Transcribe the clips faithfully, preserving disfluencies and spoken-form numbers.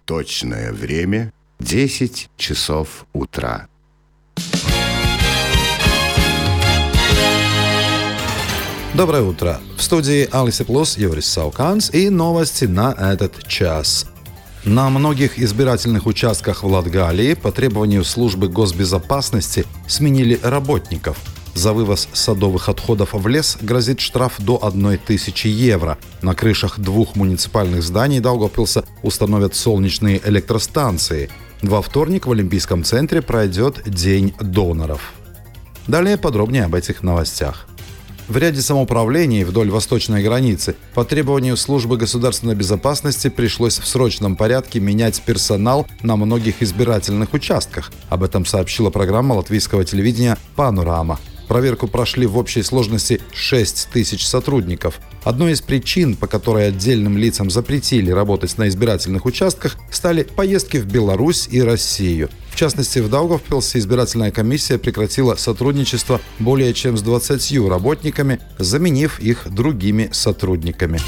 Точное время — десять часов утра. Доброе утро. В студии Алиса Плюс Юрис Сауканс и новости на этот час. На многих избирательных участках в Латгалии по требованию службы госбезопасности сменили работников. За вывоз садовых отходов в лес грозит штраф до одной тысячи евро. На крышах двух муниципальных зданий Даугавпилса установят солнечные электростанции. Во вторник в Олимпийском центре пройдет День доноров. Далее подробнее об этих новостях. В ряде самоуправлений вдоль восточной границы по требованию службы государственной безопасности пришлось в срочном порядке менять персонал на многих избирательных участках. Об этом сообщила программа латвийского телевидения «Панорама». Проверку прошли в общей сложности шесть тысяч сотрудников. Одной из причин, по которой отдельным лицам запретили работать на избирательных участках, стали поездки в Беларусь и Россию. В частности, в Даугавпилсе избирательная комиссия прекратила сотрудничество более чем с двадцатью работниками, заменив их другими сотрудниками.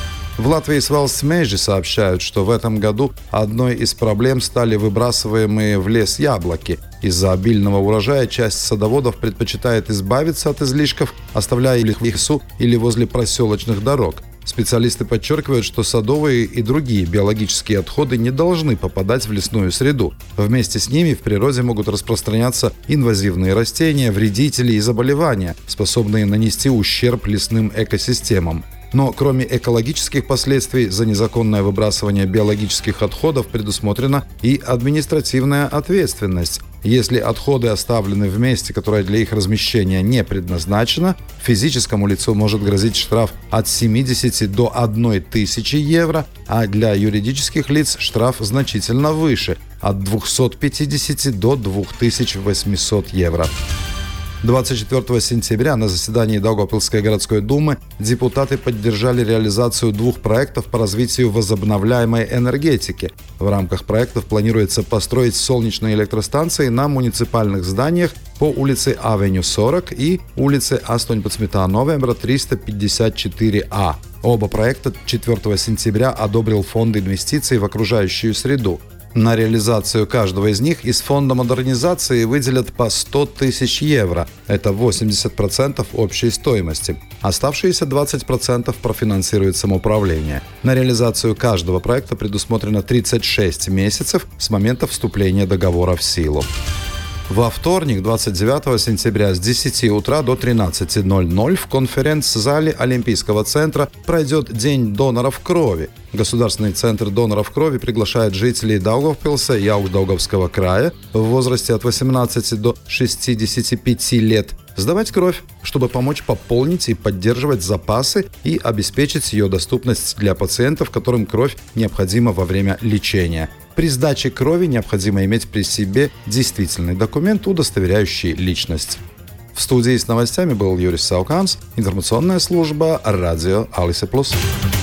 В Латвии с Valsts сообщают, что в этом году одной из проблем стали выбрасываемые в лес яблоки. Из-за обильного урожая часть садоводов предпочитает избавиться от излишков, оставляя их в лесу или возле проселочных дорог. Специалисты подчеркивают, что садовые и другие биологические отходы не должны попадать в лесную среду. Вместе с ними в природе могут распространяться инвазивные растения, вредители и заболевания, способные нанести ущерб лесным экосистемам. Но кроме экологических последствий за незаконное выбрасывание биологических отходов предусмотрена и административная ответственность. Если отходы оставлены в месте, которое для их размещения не предназначено, физическому лицу может грозить штраф от семидесяти до одной тысячи евро, а для юридических лиц штраф значительно выше – от двухсот пятидесяти до двух тысяч восьмисот евро. двадцать четвёртого сентября на заседании Даугавпилской городской думы депутаты поддержали реализацию двух проектов по развитию возобновляемой энергетики. В рамках проектов планируется построить солнечные электростанции на муниципальных зданиях по улице Авеню сорок и улице восемнадцатого ноября триста пятьдесят четыре А. Оба проекта четвёртого сентября одобрил Фонд инвестиций в окружающую среду. На реализацию каждого из них из фонда модернизации выделят по сто тысяч евро. Это восемьдесят процентов общей стоимости. Оставшиеся двадцать процентов профинансирует самоуправление. На реализацию каждого проекта предусмотрено тридцать шесть месяцев с момента вступления договора в силу. Во вторник, двадцать девятого сентября, с десяти утра до тринадцати ноль-ноль в конференц-зале Олимпийского центра пройдет День доноров крови. Государственный центр доноров крови приглашает жителей Даугавпилса и Аugdaugavskого края в возрасте от восемнадцати до шестидесяти пяти лет сдавать кровь, чтобы помочь пополнить и поддерживать запасы и обеспечить ее доступность для пациентов, которым кровь необходима во время лечения. При сдаче крови необходимо иметь при себе действительный документ, удостоверяющий личность. В студии с новостями был Юрис Сауканс, информационная служба радио Алиса Плюс.